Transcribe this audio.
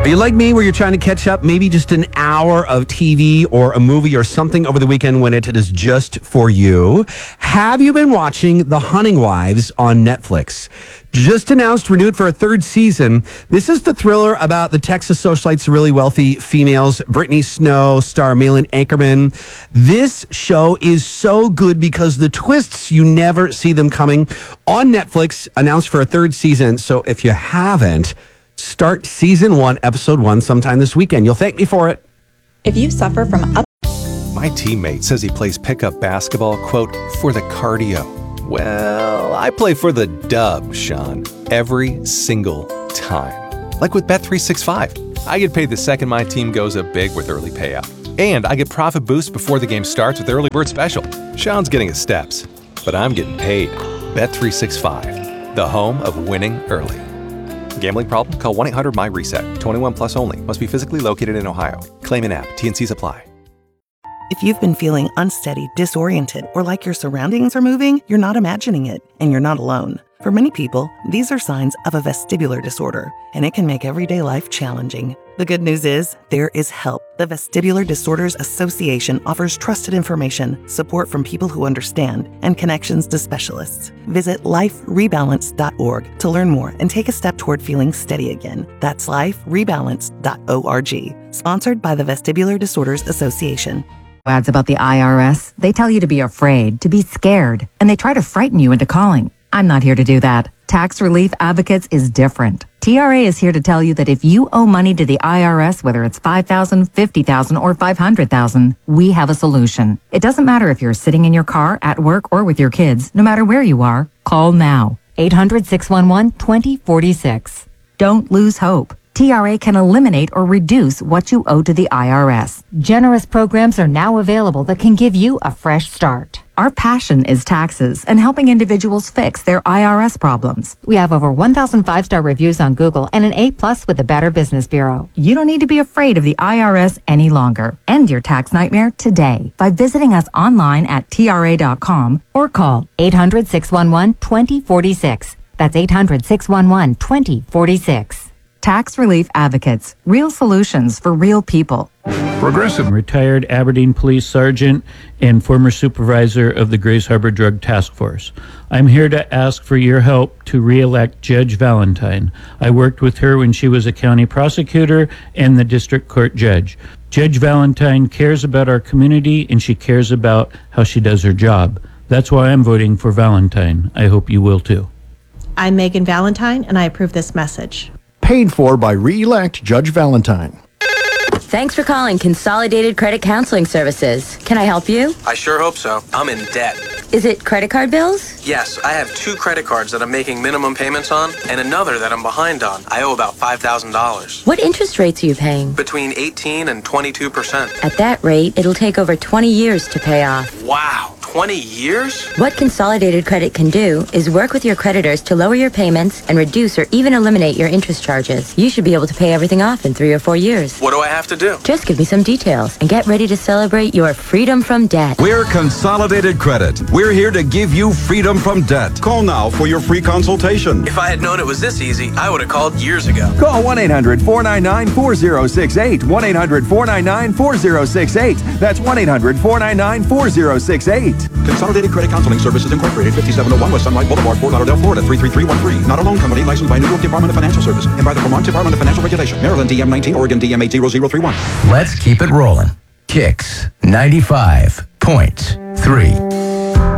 Are you like me where you're trying to catch up maybe just an hour of TV or a movie or something over the weekend when it is just for you? Have you been watching The Hunting Wives on Netflix? Just announced renewed for a third season. This is the thriller about the Texas socialites, really wealthy females. Brittany Snow, star Malin Ankerman. This show is so good because the twists, you never see them coming. On Netflix, announced for a third season. So if you haven't, start season 1, episode 1 sometime this weekend. You'll thank me for it. If you suffer from My teammate says he plays pickup basketball, quote, for the cardio. Well, I play for the dub, Sean, every single time. Like with Bet365. I get paid the second my team goes up big with early payout. And I get profit boost before the game starts with Early Bird Special. Sean's getting his steps, but I'm getting paid. Bet365, the home of winning early. Gambling problem? Call 1-800-MY-RESET. 21 plus only. Must be physically located in Ohio. Claim in app. T&Cs apply. If you've been feeling unsteady, disoriented, or like your surroundings are moving, you're not imagining it, and you're not alone. For many people, these are signs of a vestibular disorder, and it can make everyday life challenging. The good news is, there is help. The Vestibular Disorders Association offers trusted information, support from people who understand, and connections to specialists. Visit liferebalance.org to learn more and take a step toward feeling steady again. That's liferebalance.org. Sponsored by the Vestibular Disorders Association. Ads about the IRS, they tell you to be afraid, to be scared, and they try to frighten you into calling. I'm not here to do that. Tax Relief Advocates is different. TRA is here to tell you that if you owe money to the IRS, whether it's $5,000, $50,000, or $500,000, we have a solution. It doesn't matter if you're sitting in your car, at work, or with your kids. No matter where you are, call now. 800-611-2046. Don't lose hope. TRA can eliminate or reduce what you owe to the IRS. Generous programs are now available that can give you a fresh start. Our passion is taxes and helping individuals fix their IRS problems. We have over 1,000 5-star reviews on Google and an A+ with the Better Business Bureau. You don't need to be afraid of the IRS any longer. End your tax nightmare today by visiting us online at TRA.com or call 800-611-2046. That's 800-611-2046. Tax Relief Advocates. Real solutions for real people. Progressive. Retired Aberdeen Police Sergeant and former supervisor of the Grays Harbor Drug Task Force. I'm here to ask for your help to re-elect Judge Valentine. I worked with her when she was a county prosecutor and the district court judge. Judge Valentine cares about our community and she cares about how she does her job. That's why I'm voting for Valentine. I hope you will too. I'm Megan Valentine and I approve this message. Paid for by Re-elect Judge Valentine. Thanks for calling Consolidated Credit Counseling Services. Can I help you? I sure hope so. I'm in debt. Is it credit card bills? Yes, I have 2 credit cards that I'm making minimum payments on and another that I'm behind on. I owe about $5,000. What interest rates are you paying? Between 18 and 22%. At that rate, it'll take over 20 years to pay off. Wow. 20 years? What Consolidated Credit can do is work with your creditors to lower your payments and reduce or even eliminate your interest charges. You should be able to pay everything off in 3 or 4 years. What do I have to do? Just give me some details and get ready to celebrate your freedom from debt. We're Consolidated Credit. We're here to give you freedom from debt. Call now for your free consultation. If I had known it was this easy, I would have called years ago. Call 1-800-499-4068. 1-800-499-4068. That's 1-800-499-4068. Consolidated Credit Counseling Services Incorporated, 5701 West Sunlight Boulevard, Fort Lauderdale, Florida, 33313. Not a loan company licensed by New York Department of Financial Services and by the Vermont Department of Financial Regulation. Maryland DM 19, Oregon DM 80031. Let's keep it rolling. Kicks 95.3.